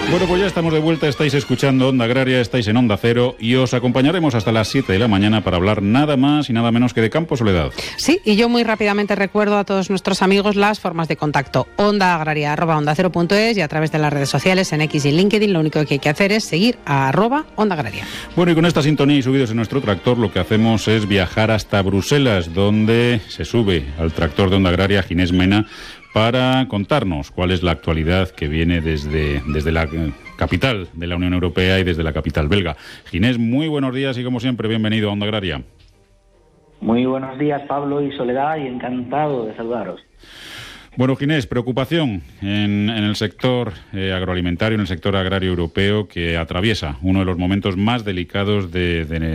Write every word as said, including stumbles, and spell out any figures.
Bueno, pues ya estamos de vuelta, estáis escuchando Onda Agraria, estáis en Onda Cero y os acompañaremos hasta las siete de la mañana para hablar nada más y nada menos que de campo, Soledad. Sí, y yo muy rápidamente recuerdo a todos nuestros amigos las formas de contacto. Onda Agraria, arroba onda cero punto es, y a través de las redes sociales en X y LinkedIn. Lo único que hay que hacer es seguir a arroba Onda Agraria. Bueno, y con esta sintonía y subidos en nuestro tractor, lo que hacemos es viajar hasta Bruselas, donde se sube al tractor de Onda Agraria Ginés Mena, para contarnos cuál es la actualidad que viene desde, desde la capital de la Unión Europea y desde la capital belga. Ginés, muy buenos días y como siempre, bienvenido a Onda Agraria. Muy buenos días, Pablo y Soledad, y encantado de saludaros. Bueno, Ginés, preocupación en, en el sector eh, agroalimentario, en el sector agrario europeo, que atraviesa uno de los momentos más delicados de, de